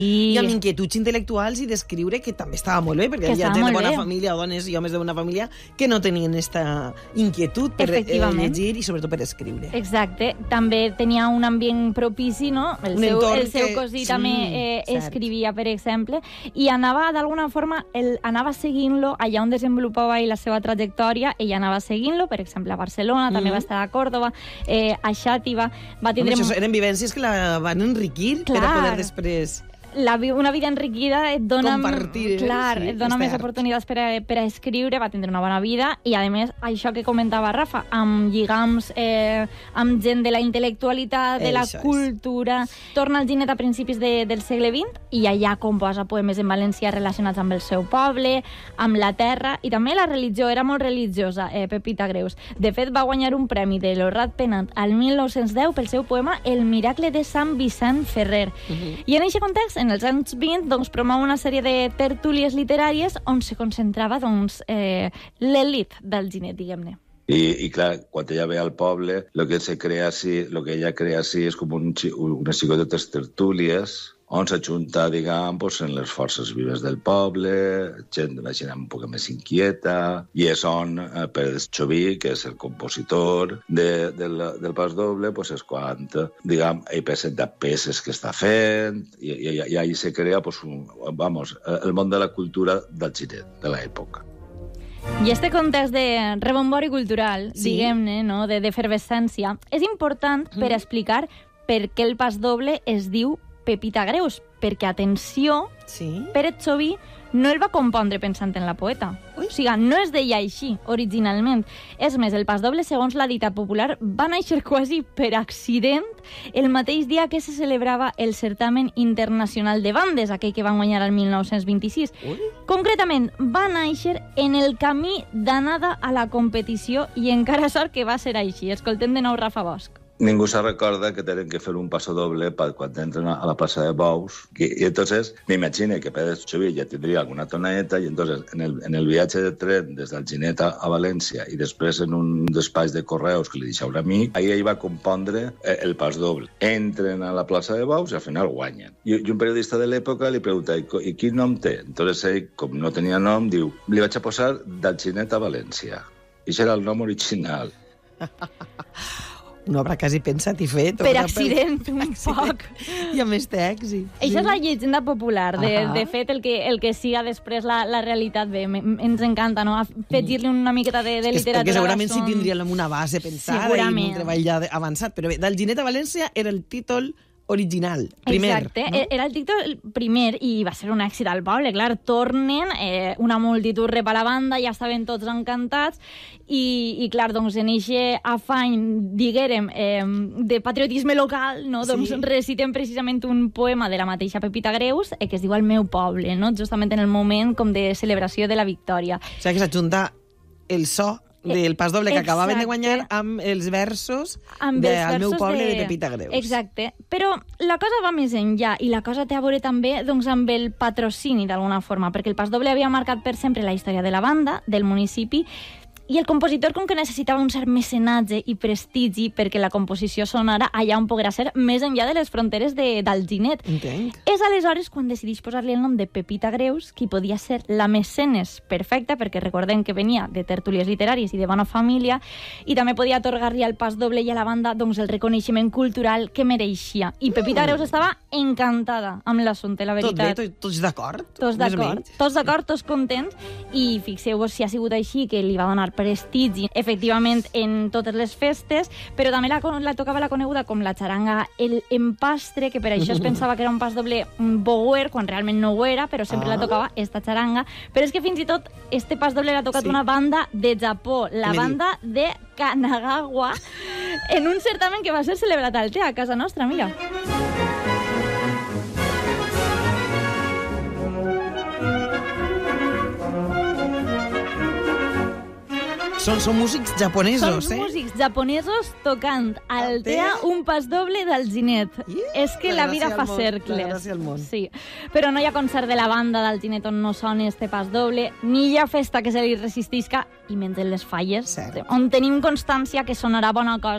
I amb inquietuds intel·lectuals i d'escriure, que també estava molt bé, perquè hi ha gent de bona família, o dones i homes de bona família, que no tenien aquesta inquietud per llegir i sobretot per escriure. Exacte. També tenia un ambient propici, no? El seu cosí també escrivia, per exemple, i anava, d'alguna forma, anava seguint-lo allà on desenvolupava la seva trajectòria, ella anava seguint-lo, per exemple, a Barcelona, també va estar a Còrdova, a Xàtiva, va tindre... Això eren vivències que la van enriquir per a poder després... Una vida enriquida et dona, compartir, et dona més oportunitats per a escriure, va tindre una bona vida i, a més, això que comentava Rafa, amb lligams amb gent de la intel·lectualitat, de la cultura. Torna al Ginet a principis del segle XX i allà composa poemes en valencià relacionats amb el seu poble, amb la terra, i també la religió, era molt religiosa, Pepita Greus. De fet, va guanyar un premi de l'Honorat Pennant al 1910 pel seu poema El miracle de Sant Vicent Ferrer. I en aquest context, en els anys 20, promou una sèrie de tertúlies literàries on se concentrava l'elit del Ginet, diguem-ne. I clar, quan ella ve al poble, el que ella crea sí és com unes xicotetes tertúlies on s'ajunta, diguem, en les forces vives del poble, la gent un poc més inquieta, i és on Pérez Xoví, que és el compositor del pas doble, és quan, diguem, ell presenta peces que està fent, i ahí se crea, el món de la cultura del Ginet, de l'època. I este context de rebombori cultural, diguem-ne, d'efervescència, és important per explicar per què el pas doble es diu Pepita Greus, perquè, atenció, Pérez Xoví no el va compondre pensant en la poeta. O sigui, no es deia així, originalment. És més, el pas doble, segons la dita popular, va néixer quasi per accident el mateix dia que se celebrava el certamen internacional de bandes, aquell que van guanyar el 1926. Concretament, va néixer en el camí d'anada a la competició i encara sort que va ser així. Escoltem de nou Rafa Bosch. Ningú se recorda que tenen que fer un paso doble quan entren a la plaça de Bous. Y entonces me imagino que Pérez Xoví ja tindria alguna toneta i entonces en el viatge de tren des del Ginet a València i després en un despatx de correus que li deixa un amic, ahí ell va compondre el pas doble. Entren a la plaça de Bous i al final guanyen. I un periodista de l'època li pregunta i quin nom té? Entonces ell, com no tenia nom, diu li vaig a posar del Ginet a València. I això era el nom original. Una obra quasi pensat i fet. Per accident, un poc. I amb este èxit. Això és la llegenda popular. De fet, el que siga després la realitat, bé, ens encanta, no? Afegir-li una miqueta de literatura. Perquè segurament sí tindríem una base pensada i un treball ja avançat. Però bé, del Ginet a València era el títol original, primer. Exacte, no? Era el títol primer i va ser un èxit al poble, clar, tornen, una multitud rep a la banda, ja estaven tots encantats i clar, doncs en eixe afany, diguérem, de patriotisme local, no? Doncs reciten precisament un poema de la mateixa Pepita Greus que es diu El meu poble, no? Justament en el moment com de celebració de la victòria. O sigui que s'ajunta el so del pas doble que acabaven de guanyar amb els versos del meu poble de Pepita Greus. Exacte. Però la cosa va més enllà i la cosa té a veure també amb el patrocini, d'alguna forma, perquè el pas doble havia marcat per sempre la història de la banda, del municipi, i el compositor, com que necessitava un cert mecenatge i prestigi perquè la composició sonara allà on poguera ser, més enllà de les fronteres del Ginet. Entenc. És aleshores quan decideix posar-li el nom de Pepita Greus, qui podia ser la mecenes perfecta, perquè recordem que venia de tertúlies literàries i de bona família, i també podia atorgar-li al pas doble i a la banda el reconeixement cultural que mereixia. I Pepita Greus estava encantada amb l'assumpte, la veritat. Tot bé? Tots d'acord? Tots d'acord. Tots d'acord, tots contents, i fixeu-vos si ha sigut així, que li va donar prestigi, efectivament, en totes les festes, però també la tocava la coneguda com la xaranga El Empastre, que per això es pensava que era un pas doble boguer, quan realment no ho era, però sempre la tocava esta xaranga. Però és que fins i tot este pas doble l'ha tocat una banda de Japó, la banda de Kanagawa, en un certamen que va ser celebrat al TEA, a casa nostra, mira. Són músics japonesos, Són músics japonesos tocant al TEA un pas doble del Ginet. És que la vida fa cercles. La gràcia al món. Sí. Però no hi ha concert de la banda del Ginet on no soni este pas doble, ni hi ha festa que se li resistisca, i menys en les falles, on tenim constància que sonarà bona cosa